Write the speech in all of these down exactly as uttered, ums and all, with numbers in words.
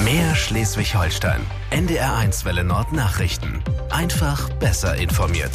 Mehr Schleswig-Holstein. N D R eins Welle Nord Nachrichten. Einfach besser informiert.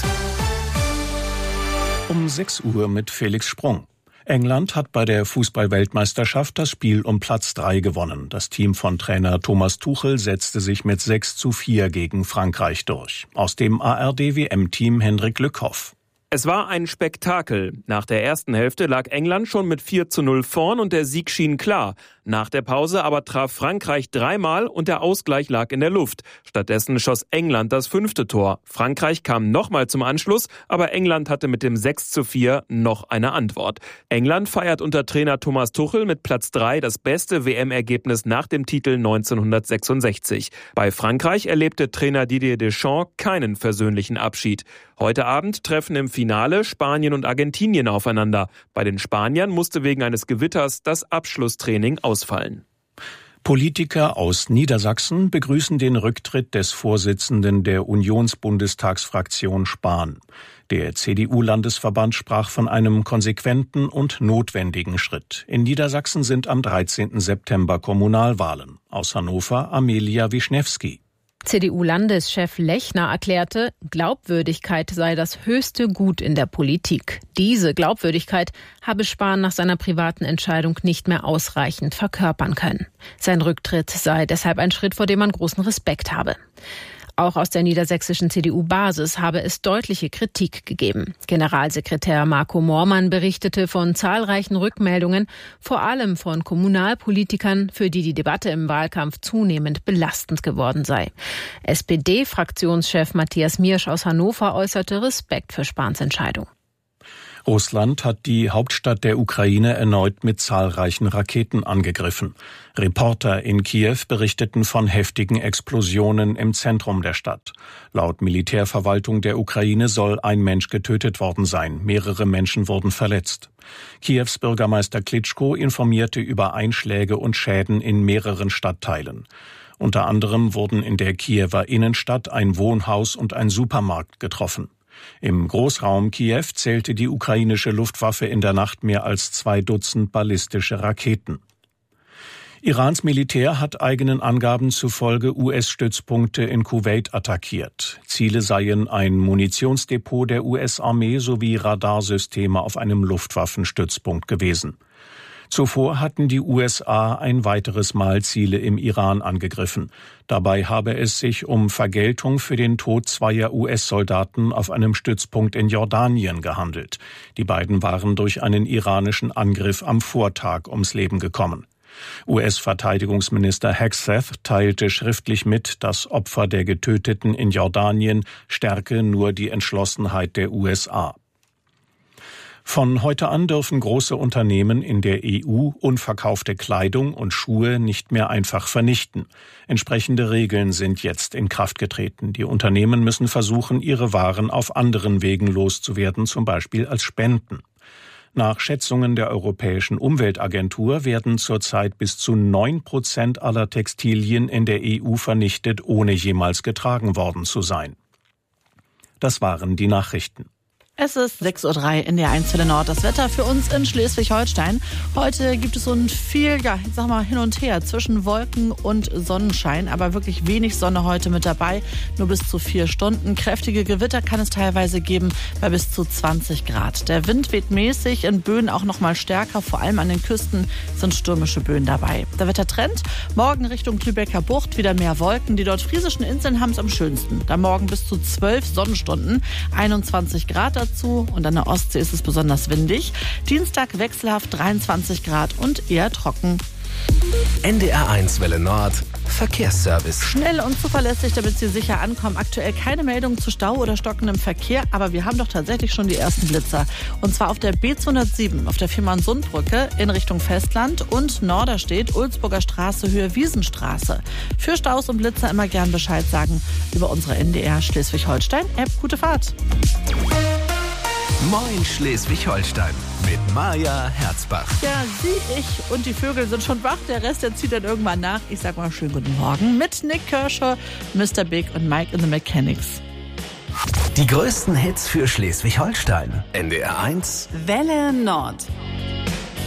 Um sechs Uhr mit Felix Sprung. England hat bei der Fußball-Weltmeisterschaft das Spiel um Platz drei gewonnen. Das Team von Trainer Thomas Tuchel setzte sich mit sechs zu vier gegen Frankreich durch. Aus dem A R D W M-Team Hendrik Lückhoff. Es war ein Spektakel. Nach der ersten Hälfte lag England schon mit vier zu null vorn und der Sieg schien klar. Nach der Pause aber traf Frankreich dreimal und der Ausgleich lag in der Luft. Stattdessen schoss England das fünfte Tor. Frankreich kam nochmal zum Anschluss, aber England hatte mit dem sechs zu vier noch eine Antwort. England feiert unter Trainer Thomas Tuchel mit Platz drei das beste W M-Ergebnis nach dem Titel neunzehnhundertsechsundsechzig. Bei Frankreich erlebte Trainer Didier Deschamps keinen versöhnlichen Abschied. Heute Abend treffen im Finale Spanien und Argentinien aufeinander. Bei den Spaniern musste wegen eines Gewitters das Abschlusstraining ausfallen. Politiker aus Niedersachsen begrüßen den Rücktritt des Vorsitzenden der Unionsbundestagsfraktion Spahn. Der C D U-Landesverband sprach von einem konsequenten und notwendigen Schritt. In Niedersachsen sind am dreizehnten September Kommunalwahlen. Aus Hannover Amelia Wischnewski. C D U-Landeschef Lechner erklärte, Glaubwürdigkeit sei das höchste Gut in der Politik. Diese Glaubwürdigkeit habe Spahn nach seiner privaten Entscheidung nicht mehr ausreichend verkörpern können. Sein Rücktritt sei deshalb ein Schritt, vor dem man großen Respekt habe. Auch aus der niedersächsischen C D U-Basis habe es deutliche Kritik gegeben. Generalsekretär Marco Moormann berichtete von zahlreichen Rückmeldungen, vor allem von Kommunalpolitikern, für die die Debatte im Wahlkampf zunehmend belastend geworden sei. S P D-Fraktionschef Matthias Miersch aus Hannover äußerte Respekt für Spahns Entscheidung. Russland hat die Hauptstadt der Ukraine erneut mit zahlreichen Raketen angegriffen. Reporter in Kiew berichteten von heftigen Explosionen im Zentrum der Stadt. Laut Militärverwaltung der Ukraine soll ein Mensch getötet worden sein. Mehrere Menschen wurden verletzt. Kiews Bürgermeister Klitschko informierte über Einschläge und Schäden in mehreren Stadtteilen. Unter anderem wurden in der Kiewer Innenstadt ein Wohnhaus und ein Supermarkt getroffen. Im Großraum Kiew zählte die ukrainische Luftwaffe in der Nacht mehr als zwei Dutzend ballistische Raketen. Irans Militär hat eigenen Angaben zufolge U S-Stützpunkte in Kuwait attackiert. Ziele seien ein Munitionsdepot der U S-Armee sowie Radarsysteme auf einem Luftwaffenstützpunkt gewesen. Zuvor hatten die U S A ein weiteres Mal Ziele im Iran angegriffen. Dabei habe es sich um Vergeltung für den Tod zweier U S-Soldaten auf einem Stützpunkt in Jordanien gehandelt. Die beiden waren durch einen iranischen Angriff am Vortag ums Leben gekommen. U S-Verteidigungsminister Hegseth teilte schriftlich mit, das Opfer der Getöteten in Jordanien stärke nur die Entschlossenheit der U S A. Von heute an dürfen große Unternehmen in der E U unverkaufte Kleidung und Schuhe nicht mehr einfach vernichten. Entsprechende Regeln sind jetzt in Kraft getreten. Die Unternehmen müssen versuchen, ihre Waren auf anderen Wegen loszuwerden, zum Beispiel als Spenden. Nach Schätzungen der Europäischen Umweltagentur werden zurzeit bis zu neun Prozent aller Textilien in der E U vernichtet, ohne jemals getragen worden zu sein. Das waren die Nachrichten. Es ist sechs Uhr drei in der eins Welle Nord. Das Wetter für uns in Schleswig-Holstein. Heute gibt es so ein viel, ja, ich sag mal, hin und her zwischen Wolken und Sonnenschein. Aber wirklich wenig Sonne heute mit dabei. Nur bis zu vier Stunden. Kräftige Gewitter kann es teilweise geben bei bis zu zwanzig Grad. Der Wind weht mäßig, in Böen auch noch mal stärker. Vor allem an den Küsten sind stürmische Böen dabei. Der Wettertrend: morgen Richtung Lübecker Bucht wieder mehr Wolken. Die nordfriesischen Inseln haben es am schönsten. Da morgen bis zu zwölf Sonnenstunden, einundzwanzig Grad dazu. Und an der Ostsee ist es besonders windig. Dienstag wechselhaft dreiundzwanzig Grad und eher trocken. N D R eins Welle Nord Verkehrsservice. Schnell und zuverlässig, damit Sie sicher ankommen. Aktuell keine Meldung zu Stau oder stockendem Verkehr, aber wir haben doch tatsächlich schon die ersten Blitzer. Und zwar auf der B zweihundertsieben, auf der Fehmarnsundbrücke in Richtung Festland und Norderstedt, Ulzburger Straße, Höhe Wiesenstraße. Für Staus und Blitzer immer gern Bescheid sagen über unsere N D R Schleswig-Holstein-App. Gute Fahrt. Moin Schleswig-Holstein mit Maja Herzbach. Ja, Sie, ich und die Vögel sind schon wach. Der Rest, der zieht dann irgendwann nach. Ich sag mal schönen guten Morgen mit Nick Kershaw, Mister Big und Mike in the Mechanics. Die größten Hits für Schleswig-Holstein. N D R eins Welle Nord.